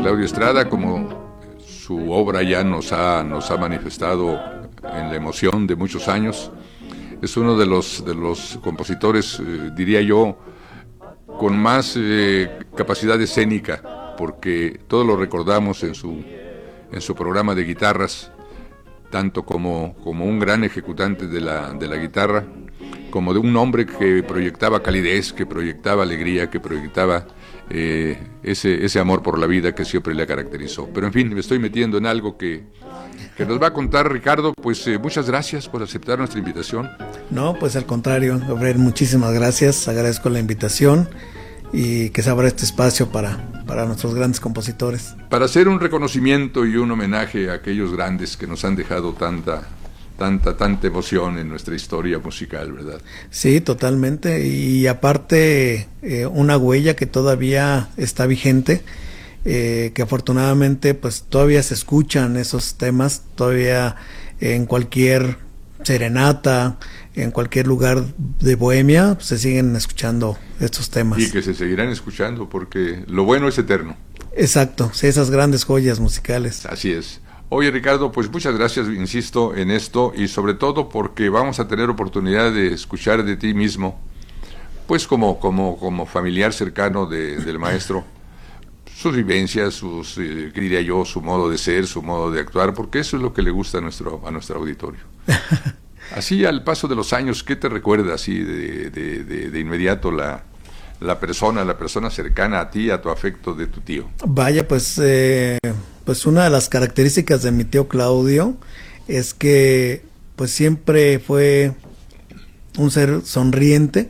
Claudio Estrada, como su obra ya nos ha manifestado en la emoción de muchos años. Es uno de los compositores, diría yo, con más capacidad escénica, porque todos lo recordamos en su programa de guitarras, tanto como un gran ejecutante de la guitarra, como de un hombre que proyectaba calidez, que proyectaba alegría, que proyectaba ese amor por la vida que siempre le caracterizó. Pero en fin, me estoy metiendo en algo que nos va a contar Ricardo. Pues muchas gracias por aceptar nuestra invitación. No, pues al contrario, Gabriel, muchísimas gracias, agradezco la invitación y que se abra este espacio para nuestros grandes compositores. Para hacer un reconocimiento y un homenaje a aquellos grandes que nos han dejado tanta emoción en nuestra historia musical, ¿verdad? Sí, totalmente, y aparte una huella que todavía está vigente, que afortunadamente pues todavía se escuchan esos temas, todavía en cualquier serenata, en cualquier lugar de Bohemia, pues, se siguen escuchando estos temas. Y que se seguirán escuchando porque lo bueno es eterno. Exacto, sí, esas grandes joyas musicales. Así es. Oye, Ricardo, pues muchas gracias, insisto, en esto, y sobre todo porque vamos a tener oportunidad de escuchar de ti mismo, pues como familiar cercano del maestro, sus vivencias, diría yo, su modo de ser, su modo de actuar, porque eso es lo que le gusta a nuestro auditorio. Así, al paso de los años, ¿qué te recuerda así de inmediato la persona cercana a ti, a tu afecto de tu tío? Vaya, pues una de las características de mi tío Claudio es que pues siempre fue un ser sonriente.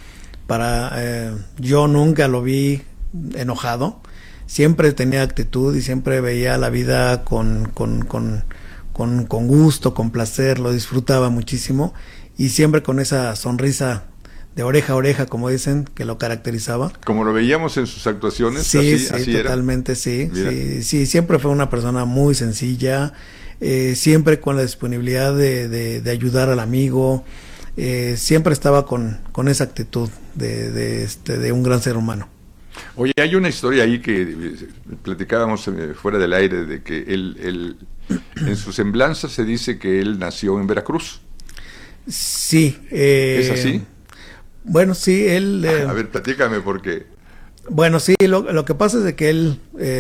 Yo nunca lo vi enojado, siempre tenía actitud y siempre veía la vida con gusto, con placer, lo disfrutaba muchísimo y siempre con esa sonrisa de oreja a oreja, como dicen, que lo caracterizaba. Como lo veíamos en sus actuaciones, sí, así totalmente, era. Sí, siempre fue una persona muy sencilla, siempre con la disponibilidad de ayudar al amigo, siempre estaba con esa actitud de un gran ser humano. Oye, hay una historia ahí que platicábamos fuera del aire, de que él en su semblanza se dice que él nació en Veracruz. Sí. ¿Es así? Bueno, sí, él... a ver, platícame porque... Bueno, sí, lo que pasa es de que él,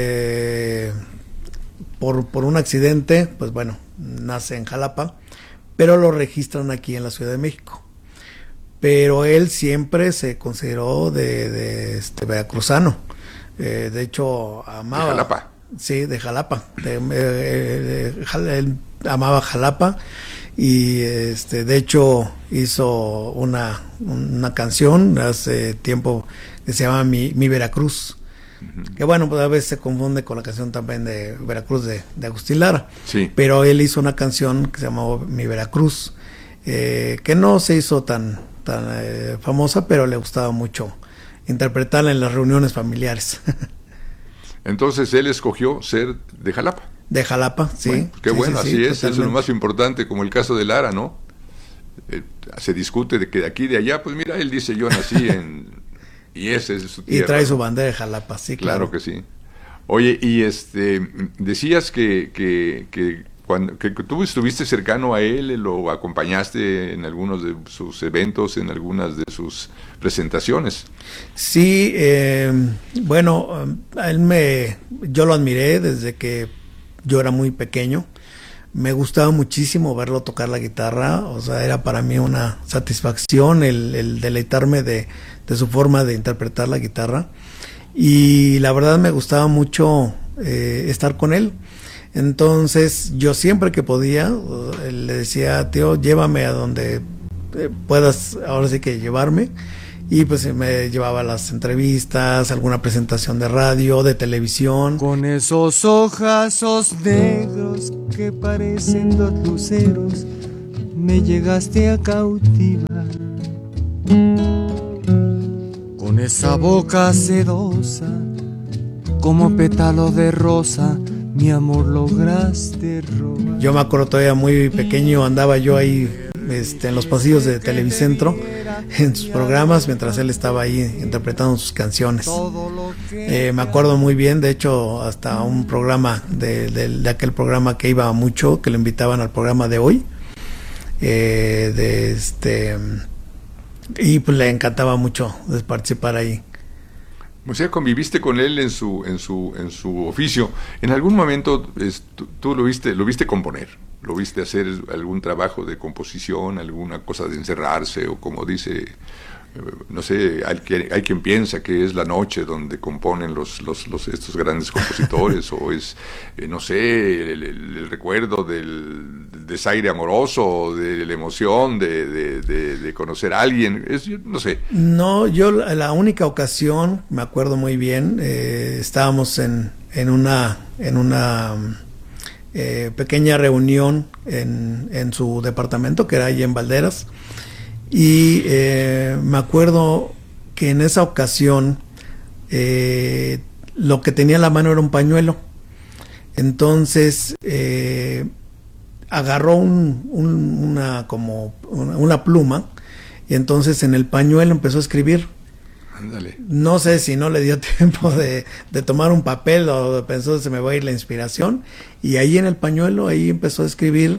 por un accidente, pues bueno, nace en Jalapa, pero lo registran aquí en la Ciudad de México. Pero él siempre se consideró de veracruzano. De hecho, amaba... ¿De Jalapa? Sí, de Jalapa. Él amaba Jalapa. Y de hecho hizo una canción hace tiempo que se llama Mi Veracruz, que bueno, pues a veces se confunde con la canción también de Veracruz de Agustín Lara, sí. Pero él hizo una canción que se llamó Mi Veracruz, que no se hizo tan famosa, pero le gustaba mucho interpretarla en las reuniones familiares. Entonces él escogió ser de Jalapa. De Jalapa, sí. Bueno, qué sí, bueno, sí, así sí, es lo más importante, como el caso de Lara, ¿no? Se discute de que de aquí y de allá, pues mira, él dice yo nací y ese es su tierra. Y trae su bandera de Jalapa, sí, claro. Claro que sí. Oye, y decías que tú estuviste cercano a él, lo acompañaste en algunos de sus eventos, en algunas de sus presentaciones. Sí, bueno, yo lo admiré desde que yo era muy pequeño. Me gustaba muchísimo verlo tocar la guitarra, o sea, era para mí una satisfacción el deleitarme de su forma de interpretar la guitarra, y la verdad me gustaba mucho estar con él. Entonces yo siempre que podía le decía: tío, llévame a donde puedas, ahora sí que llevarme. Y pues me llevaba a las entrevistas, alguna presentación de radio, de televisión. Con esos ojazos negros que parecen dos luceros, me llegaste a cautivar. Con esa boca sedosa, como pétalos de rosa, mi amor lograste robar. Yo me acuerdo, todavía muy pequeño, andaba yo ahí en los pasillos de Televicentro, en sus programas, mientras él estaba ahí interpretando sus canciones. Me acuerdo muy bien, de hecho, hasta un programa de aquel programa que iba mucho, que lo invitaban al programa de hoy, y pues le encantaba mucho participar ahí. O sea, conviviste con él en su oficio. En algún momento tú lo viste componer, lo viste hacer algún trabajo de composición, alguna cosa de encerrarse, o como dice, no sé, hay quien piensa que es la noche donde componen estos grandes compositores, o es, no sé, el recuerdo del desaire amoroso, de la emoción de conocer a alguien, no sé. No, yo la única ocasión, me acuerdo muy bien, estábamos en una pequeña reunión en su departamento, que era ahí en Valderas, y me acuerdo que en esa ocasión lo que tenía en la mano era un pañuelo. Entonces agarró una pluma, y entonces en el pañuelo empezó a escribir. Ándale. No sé si no le dio tiempo de tomar un papel, o pensó se me va a ir la inspiración, y ahí en el pañuelo ahí empezó a escribir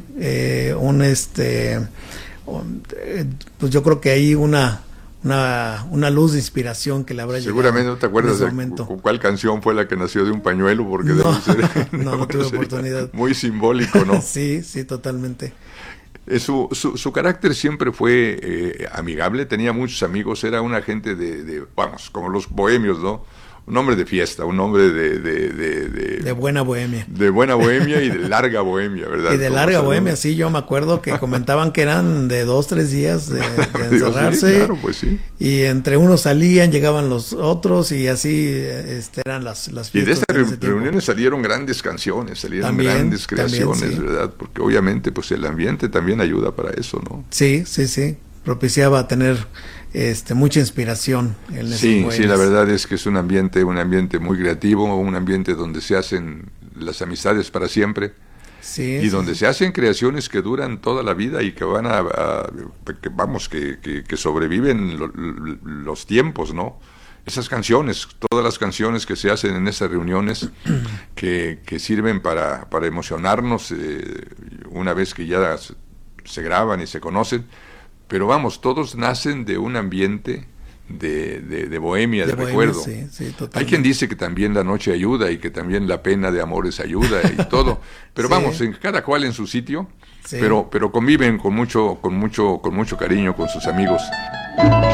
pues yo creo que hay una luz de inspiración que le habrá llegado. Seguramente no te acuerdas de cuál canción fue la que nació de un pañuelo, porque no, debe ser, no tuve oportunidad. Muy simbólico, ¿no? Sí, totalmente. Su carácter siempre fue amigable, tenía muchos amigos, era una gente vamos, como los bohemios, ¿no? Un hombre de fiesta, un hombre de buena bohemia. De buena bohemia y de larga bohemia, ¿verdad? Y de larga bohemia, sí, yo me acuerdo que comentaban que eran de 2-3 días de encerrarse. Sí, claro, pues sí. Y entre unos salían, llegaban los otros, y así eran las fiestas. Y de estas reuniones salieron grandes canciones, grandes creaciones, también, sí. ¿Verdad? Porque obviamente pues el ambiente también ayuda para eso, ¿no? Sí, propiciaba tener mucha inspiración en esos Sí, la verdad es que es un ambiente muy creativo, un ambiente donde se hacen las amistades para siempre, y donde se hacen creaciones que duran toda la vida y que van que sobreviven los tiempos, ¿no? Esas canciones, todas las canciones que se hacen en esas reuniones que sirven para emocionarnos una vez que ya se graban y se conocen. Pero vamos, todos nacen de un ambiente de bohemia, de recuerdo. Sí, hay quien dice que también la noche ayuda y que también la pena de amores ayuda y todo. Pero vamos, cada cual en su sitio, pero conviven con mucho cariño con sus amigos.